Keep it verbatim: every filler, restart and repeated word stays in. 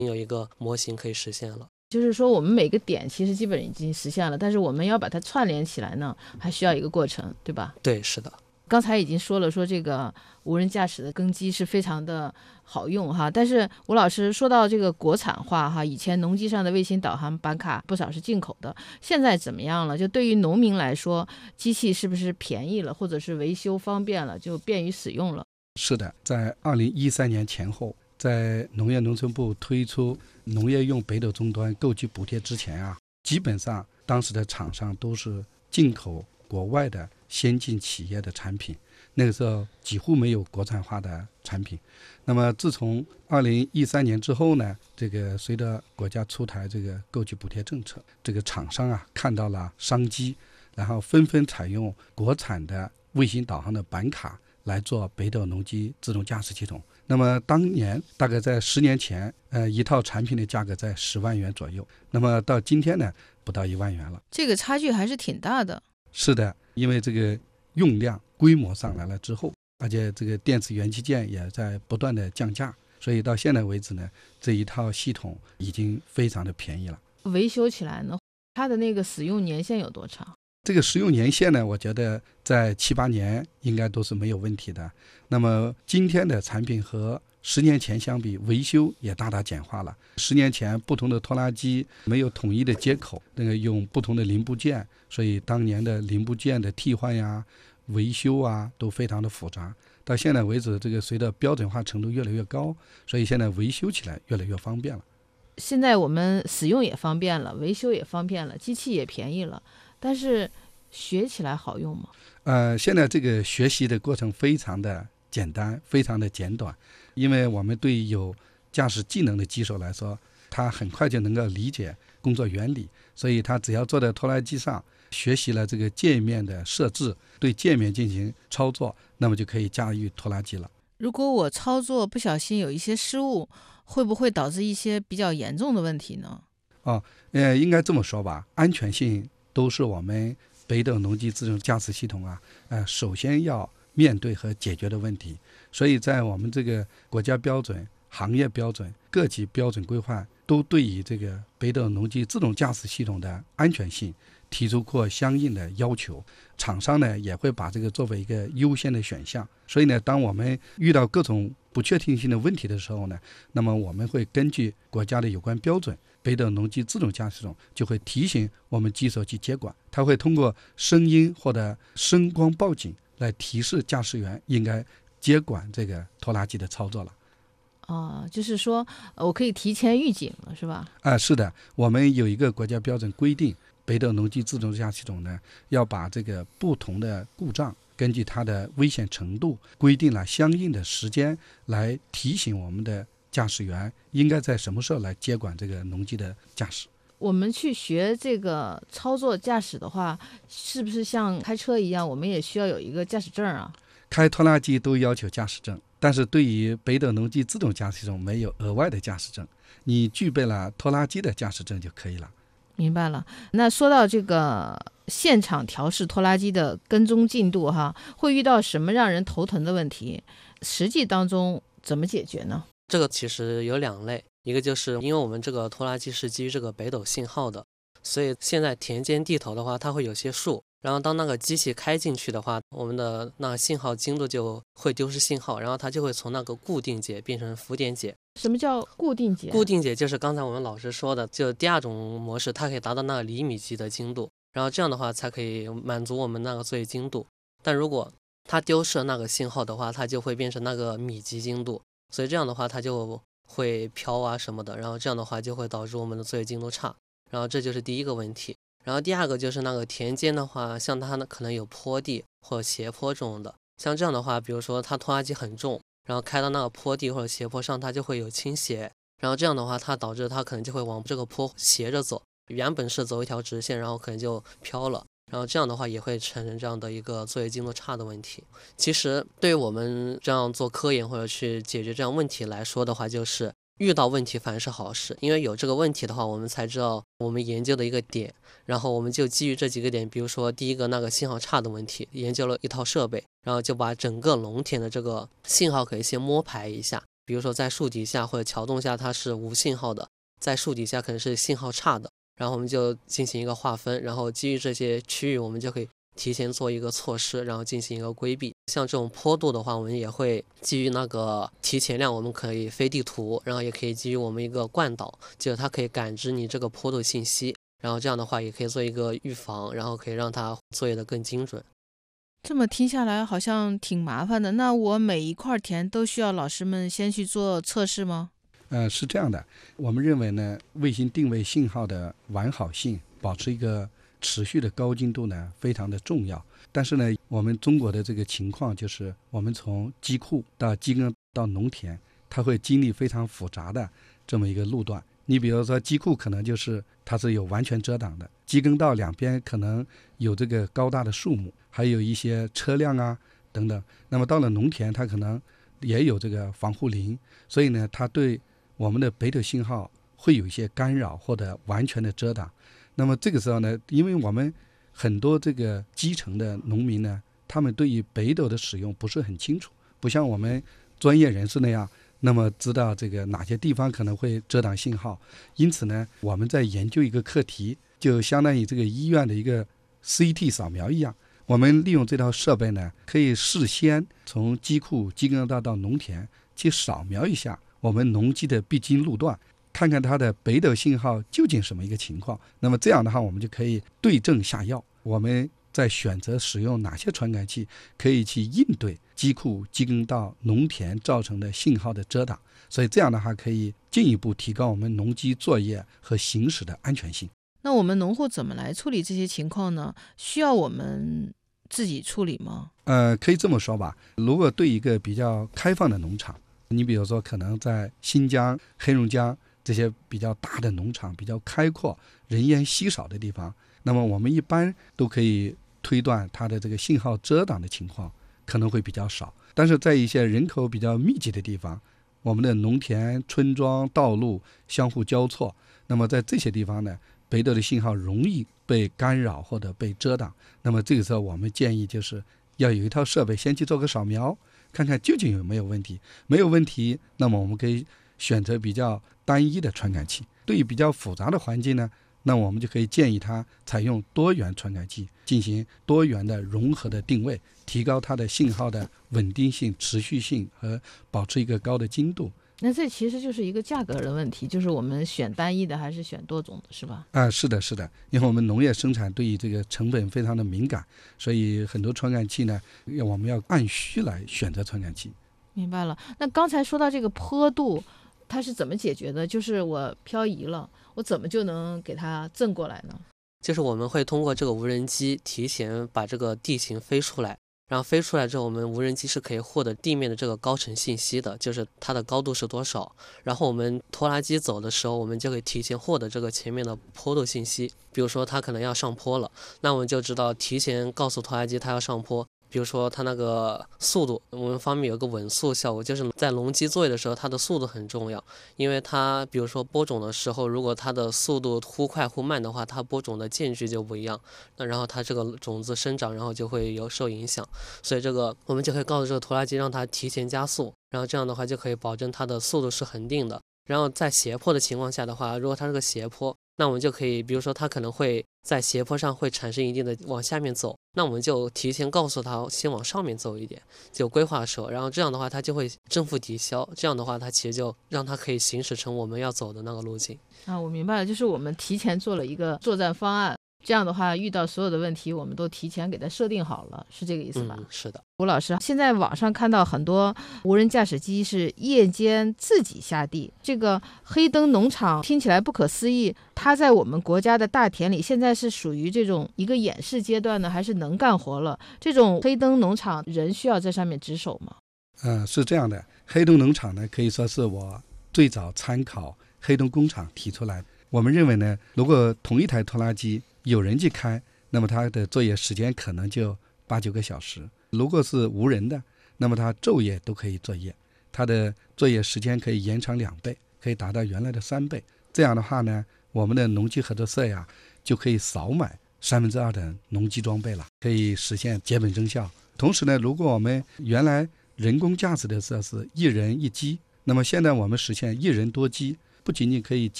有一个模型可以实现了。 就是说我们每个点其实基本已经实现了，但是我们要把它串联起来呢，还需要一个过程，对吧？ 对，是的。 刚才已经说了，说这个无人驾驶的根基是非常的好用哈，但是吴老师说到这个国产化哈，以前农机上的卫星导航板卡不少是进口的，现在怎么样了？就对于农民来说，机器是不是便宜了，或者是维修方便了，就便于使用了？ 是的，在二零一三年前后，在农业农村部推出农业用北斗终端购机补贴之前啊，基本上当时的厂商都是进口国外的先进企业的产品，那个时候几乎没有国产化的产品。那么自从二零一三年之后呢，这个随着国家出台这个购机补贴政策，这个厂商啊看到了商机，然后纷纷采用国产的卫星导航的板卡来做北斗农机自动驾驶系统。那么当年大概在十年前，呃，一套产品的价格在十万元左右，那么到今天呢，不到一万元了。 这个差距还是挺大的。 是的，因为这个用量规模上来了之后，而且这个电子元器件也在不断的降价，所以到现在为止呢，这一套系统已经非常的便宜了。 维修起来呢，它的那个使用年限有多长？ 这个使用年限呢，我觉得在七八年应该都是没有问题的。那么今天的产品和十年前相比，维修也大大简化了。十年前不同的拖拉机没有统一的接口，那个用不同的零部件，所以当年的零部件的替换呀、维修啊都非常的复杂。到现在为止，这个随着标准化程度越来越高，所以现在维修起来越来越方便了。 现在我们使用也方便了，维修也方便了，机器也便宜了，但是学起来好用吗？ 呃，现在这个学习的过程非常的简单，非常的简短，因为我们对有驾驶技能的机手来说，他很快就能够理解工作原理，所以他只要坐在拖拉机上学习了这个界面的设置，对界面进行操作，那么就可以驾驭拖拉机了。 如果我操作不小心有一些失误，会不会导致一些比较严重的问题呢？ 哦，呃，应该这么说吧，安全性都是我们北斗农机自动驾驶系统啊，呃，首先要面对和解决的问题。所以在我们这个国家标准、行业标准、各级标准规范都对于这个北斗农机自动驾驶系统的安全性提出过相应的要求，厂商呢也会把这个作为一个优先的选项。所以呢，当我们遇到各种不确定性的问题的时候呢，那么我们会根据国家的有关标准，北斗农机自动驾驶系统就会提醒我们机手去接管，它会通过声音或者声光报警来提示驾驶员应该接管这个拖拉机的操作了。 啊，就是说我可以提前预警了，是吧？ 啊，是的，我们有一个国家标准规定，北斗农机自动驾驶系统呢，要把这个不同的故障根据它的危险程度，规定了相应的时间来提醒我们的驾驶员应该在什么时候来接管这个农机的驾驶。 我们去学这个操作驾驶的话，是不是像开车一样，我们也需要有一个驾驶证啊？ 开拖拉机都要求驾驶证，但是对于北斗农机自动驾驶系统没有额外的驾驶证，你具备了拖拉机的驾驶证就可以了。 明白了。那说到这个现场调试拖拉机的跟踪进度哈，会遇到什么让人头疼的问题？实际当中怎么解决呢？ 这个其实有两类，一个就是因为我们这个拖拉机是基于这个北斗信号的，所以现在田间地头的话，它会有些树，然后当那个机器开进去的话，我们的那个信号精度就会丢失信号，然后它就会从那个固定节变成浮点节。 什么叫固定节？ 固定节就是刚才我们老师说的，就第二种模式，它可以达到那个厘米级的精度，然后这样的话才可以满足我们那个作业精度。但如果它丢失了那个信号的话，它就会变成那个米级精度，所以这样的话它就会飘啊什么的，然后这样的话就会导致我们的作业精度差，然后这就是第一个问题。然后第二个就是那个田间的话，像它可能有坡地或者斜坡这种的，像这样的话，比如说它拖拉机很重，然后开到那个坡地或者斜坡上，它就会有倾斜，然后这样的话它导致它可能就会往这个坡斜着走，原本是走一条直线，然后可能就飘了，然后这样的话也会产生这样的一个作业精度差的问题。其实对于我们这样做科研或者去解决这样问题来说的话，就是遇到问题反而是好事，因为有这个问题的话，我们才知道我们研究的一个点，然后我们就基于这几个点，比如说第一个那个信号差的问题，研究了一套设备，然后就把整个农田的这个信号可以先摸排一下， 比如说在树底下或者桥洞下它是无信号的，在树底下可能是信号差的，然后我们就进行一个划分，然后基于这些区域我们就可以提前做一个措施，然后进行一个规避。像这种坡度的话，我们也会基于那个提前量，我们可以飞地图，然后也可以基于我们一个惯导，就是它可以感知你这个坡度信息，然后这样的话也可以做一个预防，然后可以让它作业的更精准。 这么听下来好像挺麻烦的，那我每一块田都需要老师们先去做测试吗？ 呃，是这样的，我们认为呢，卫星定位信号的完好性，保持一个持续的高精度呢，非常的重要。但是呢，我们中国的这个情况就是，我们从机库到机耕到农田，它会经历非常复杂的这么一个路段。你比如说机库可能就是它是有完全遮挡的，机耕道两边可能有这个高大的树木，还有一些车辆啊等等。那么到了农田，它可能也有这个防护林，所以呢，它对我们的北斗信号会有一些干扰或者完全的遮挡。那么这个时候呢，因为我们很多这个基层的农民呢，他们对于北斗的使用不是很清楚，不像我们专业人士那样，那么知道这个哪些地方可能会遮挡信号。因此呢，我们在研究一个课题，就相当于这个医院的一个 C T 扫描一样。我们利用这套设备呢，可以事先从机库、机耕道到农田去扫描一下我们农机的必经路段，看看它的北斗信号究竟什么一个情况。那么这样的话，我们就可以对症下药，我们在选择使用哪些传感器，可以去应对机库、机耕道、农田造成的信号的遮挡。所以这样的话，可以进一步提高我们农机作业和行驶的安全性。 那我们农户怎么来处理这些情况呢？需要我们自己处理吗？ 呃，可以这么说吧，如果对一个比较开放的农场，你比如说可能在新疆、黑龙江这些比较大的农场，比较开阔、人烟稀少的地方，那么我们一般都可以推断它的这个信号遮挡的情况可能会比较少。但是在一些人口比较密集的地方，我们的农田、村庄、道路相互交错，那么在这些地方呢，北斗的信号容易被干扰或者被遮挡。那么这个时候我们建议就是要有一套设备先去做个扫描，看看究竟有没有问题。没有问题，那么我们可以选择比较单一的传感器。对于比较复杂的环境呢，那我们就可以建议它采用多元传感器，进行多元的融合的定位，提高它的信号的稳定性、持续性和保持一个高的精度。 那这其实就是一个价格的问题，就是我们选单一的还是选多种的，是吧？ 啊，是的，是的，因为我们农业生产对于这个成本非常的敏感，所以很多传感器呢，我们要按需来选择传感器。 明白了。那刚才说到这个坡度，它是怎么解决的？就是我漂移了，我怎么就能给它正过来呢？ 就是我们会通过这个无人机提前把这个地形飞出来，然后飞出来之后，我们无人机是可以获得地面的这个高程信息的，就是它的高度是多少。然后我们拖拉机走的时候，我们就可以提前获得这个前面的坡度信息。比如说它可能要上坡了，那我们就知道提前告诉拖拉机它要上坡。比如说它那个速度，我们方面有个稳速效果，就是在农机作业的时候，它的速度很重要，因为它比如说播种的时候，如果它的速度忽快忽慢的话，它播种的间距就不一样，那然后它这个种子生长，然后就会有受影响，所以这个我们就可以告诉这个拖拉机让它提前加速，然后这样的话就可以保证它的速度是恒定的。然后在斜坡的情况下的话，如果它是个斜坡，那我们就可以比如说它可能会在斜坡上会产生一定的往下面走，那我们就提前告诉它先往上面走一点，就规划的时候，然后这样的话它就会正负抵消，这样的话它其实就让它可以行驶成我们要走的那个路径啊。我明白了，就是我们提前做了一个作战方案，这样的话遇到所有的问题我们都提前给它设定好了，是这个意思吧？ 嗯，是的。 吴老师，现在网上看到很多无人驾驶机是夜间自己下地，这个黑灯农场听起来不可思议，它在我们国家的大田里现在是属于这种一个演示阶段呢，还是能干活了？这种黑灯农场人需要在上面值守吗？ 嗯、呃，是这样的，黑灯农场呢可以说是我最早参考黑灯工厂提出来的。我们认为呢，如果同一台拖拉机有人去开，那么它的作业时间可能就八九个小时。如果是无人的，那么它昼夜都可以作业，它的作业时间可以延长两倍，可以达到原来的三倍。这样的话呢，我们的农机合作社呀就可以少买三分之二的农机装备了，可以实现节本增效。同时呢，如果我们原来人工驾驶的时候是一人一机， 那么现在我们实现一人多机，不仅仅可以